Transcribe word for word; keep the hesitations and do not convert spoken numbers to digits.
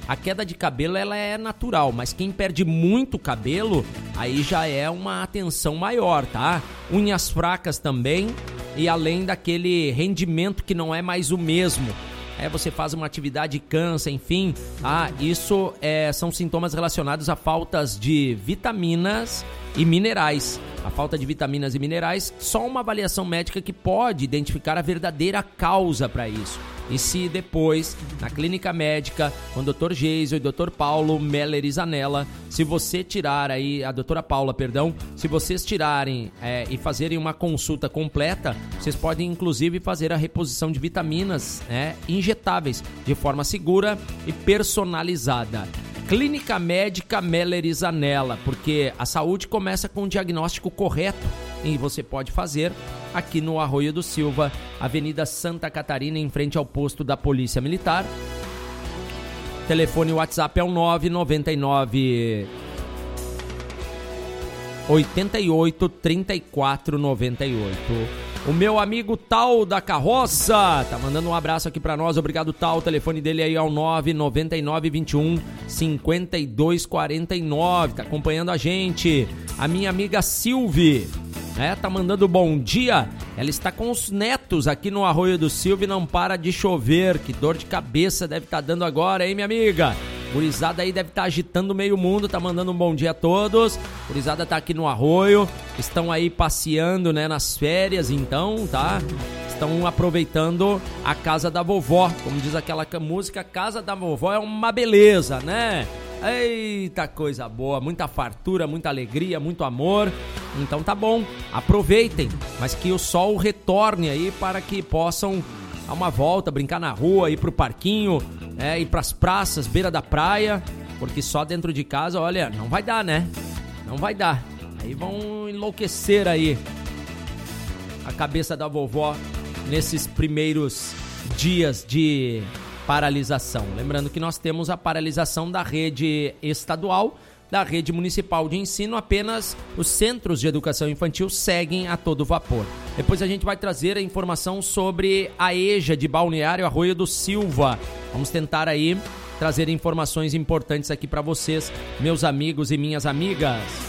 A queda de cabelo ela é natural, mas quem perde muito cabelo, aí já é uma atenção maior, tá? Unhas fracas também e além daquele rendimento que não é mais o mesmo. É, você faz uma atividade e cansa, enfim, ah, isso é, são sintomas relacionados a faltas de vitaminas e minerais. A falta de vitaminas e minerais, só uma avaliação médica que pode identificar a verdadeira causa para isso. E se depois, na clínica médica, com o doutor Geisel e doutor Paulo Meller e Zanella, se você tirar aí, a doutora Paula, perdão, se vocês tirarem é, e fazerem uma consulta completa, vocês podem inclusive fazer a reposição de vitaminas né, injetáveis, de forma segura e personalizada. Clínica Médica Meller e Zanella, porque a saúde começa com um diagnóstico correto e você pode fazer aqui no Arroio do Silva, Avenida Santa Catarina, em frente ao posto da Polícia Militar. Telefone WhatsApp é o nove nove nove oito oito três quatro nove oito. O meu amigo Tal da Carroça tá mandando um abraço aqui pra nós. Obrigado, Tal. O telefone dele aí é o nove nove nove dois um cinco dois quatro nove. Tá acompanhando a gente. A minha amiga Silvia, né, tá mandando bom dia. Ela está com os netos aqui no Arroio do Silva e não para de chover. Que dor de cabeça deve estar dando agora, hein, minha amiga? Gurizada aí deve estar agitando meio mundo, tá mandando um bom dia a todos. Gurizada tá aqui no Arroio, estão aí passeando, né, nas férias, então, tá? Estão aproveitando a casa da vovó, como diz aquela música, casa da vovó é uma beleza, né? Eita, coisa boa, muita fartura, muita alegria, muito amor. Então tá bom, aproveitem, mas que o sol retorne aí para que possam dar uma volta, brincar na rua, ir pro parquinho, é, ir pras praças, beira da praia, porque só dentro de casa, olha, não vai dar, né? Não vai dar. Aí vão enlouquecer aí a cabeça da vovó nesses primeiros dias de paralisação. Lembrando que nós temos a paralisação da rede estadual, da rede municipal de ensino, apenas os centros de educação infantil seguem a todo vapor. Depois a gente vai trazer a informação sobre a EJA de Balneário Arroio do Silva. Vamos tentar aí trazer informações importantes aqui para vocês, meus amigos e minhas amigas.